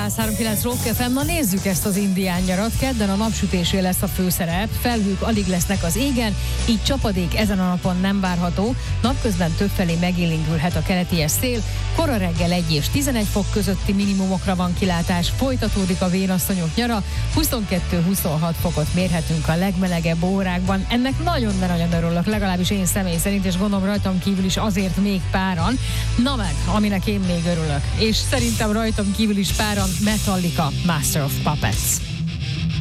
103.9 Rock FM. Na nézzük ezt az indián nyarat. Kedden a napsütésé lesz a főszerep, felhők alig lesznek az égen, így csapadék ezen a napon nem várható. Napközben többfelé megélénkülhet a keleties szél, kora reggel 1 és 11 fok közötti minimumokra van kilátás, folytatódik a vénasszonyok nyara, 22-26 fokot mérhetünk a legmelegebb órákban. Ennek nagyon örülök, legalábbis én személy szerint, és gondolom rajtam kívül is azért még páran. Na meg, aminek én még örülök, és szerintem rajtam kívül is páran, Metallica, Master of Puppets.